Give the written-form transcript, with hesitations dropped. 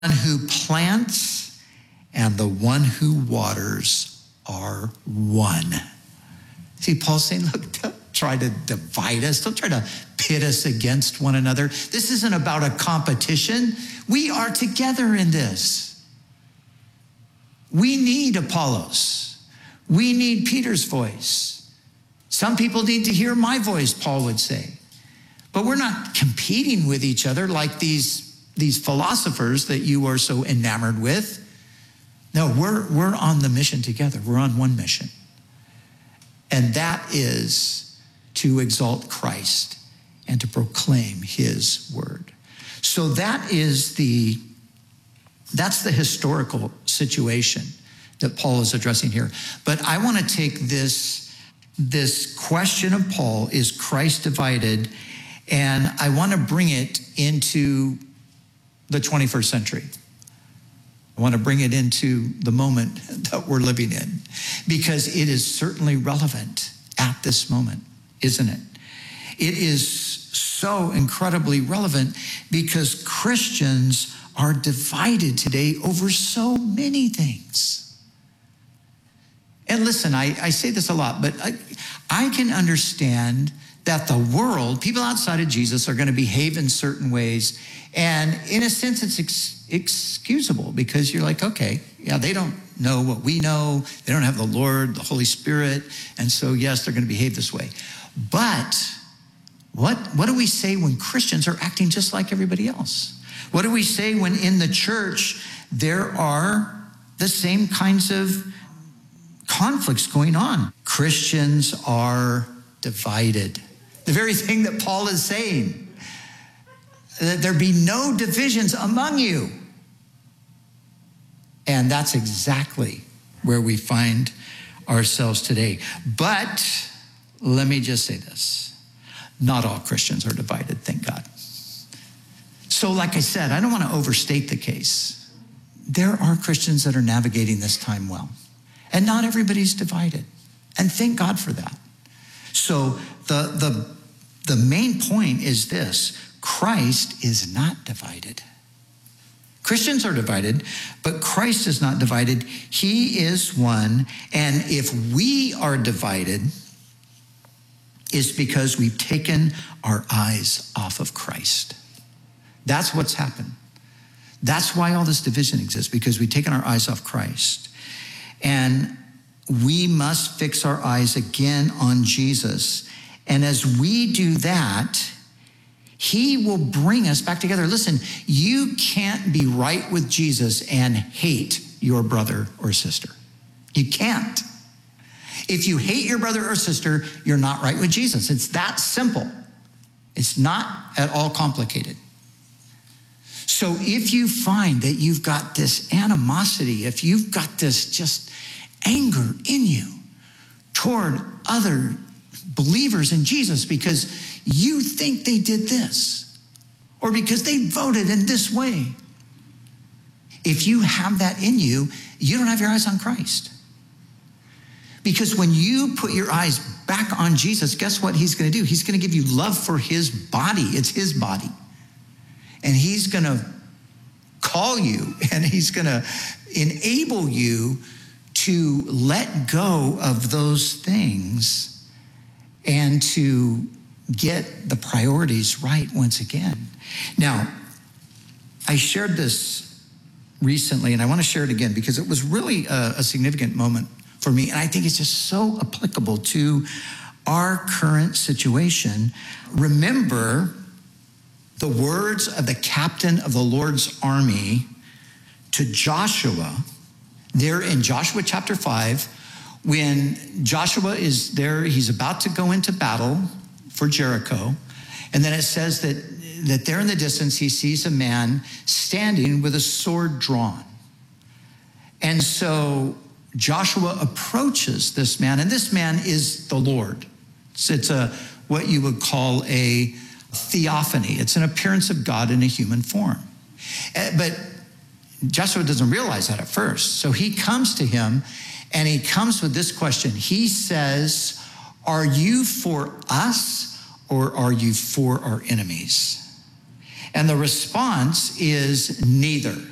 who plants and the one who waters are one. See, Paul's saying, look, don't try to divide us. Don't try to pit us against one another. This isn't about a competition. We are together in this. We need Apollos. We need Peter's voice. Some people need to hear my voice, Paul would say. But we're not competing with each other like these philosophers that you are so enamored with. No, we're on the mission together. We're on one mission. And that is to exalt Christ and to proclaim his word. So that's the historical situation that Paul is addressing here. But I want to take this question of Paul, is Christ divided? And I want to bring it into the 21st century. I want to bring it into the moment that we're living in, because it is certainly relevant at this moment, isn't it? It is so incredibly relevant because Christians are divided today over so many things. And listen, I say this a lot, but I can understand that the world, people outside of Jesus, are going to behave in certain ways. And in a sense, it's excusable, because you're like, okay, yeah, they don't know what we know. They don't have the Lord, the Holy Spirit. And so, yes, they're going to behave this way. But what do we say when Christians are acting just like everybody else? What do we say when in the church there are the same kinds of conflicts going on? Christians are divided. The very thing that Paul is saying, that there be no divisions among you. And that's exactly where we find ourselves today. But let me just say this. Not all Christians are divided, thank God. So like I said, I don't want to overstate the case. There are Christians that are navigating this time well. And not everybody's divided. And thank God for that. So the main point is this: Christ is not divided. Christians are divided, but Christ is not divided. He is one. And if we are divided, it's because we've taken our eyes off of Christ. That's what's happened. That's why all this division exists, because we've taken our eyes off Christ. And we must fix our eyes again on Jesus. And as we do that, he will bring us back together. Listen, you can't be right with Jesus and hate your brother or sister. You can't. If you hate your brother or sister, you're not right with Jesus. It's that simple. It's not at all complicated. So if you find that you've got this animosity, if you've got this just anger in you toward other believers in Jesus because you think they did this, or because they voted in this way, if you have that in you, you don't have your eyes on Christ. Because when you put your eyes back on Jesus, guess what he's going to do? He's going to give you love for his body. It's his body. And he's going to call you, and he's going to enable you to let go of those things and to get the priorities right once again. Now, I shared this recently, and I want to share it again because it was really a significant moment for me, and I think it's just so applicable to our current situation. Remember the words of the captain of the Lord's army to Joshua, there in Joshua chapter 5, when Joshua is there, he's about to go into battle for Jericho. And then it says that there in the distance, he sees a man standing with a sword drawn. And so Joshua approaches this man, and this man is the Lord. It's what you would call a theophany. It's an appearance of God in a human form. But Joshua doesn't realize that at first. So he comes to him, and he comes with this question. He says, "Are you for us, or are you for our enemies?" And the response is neither.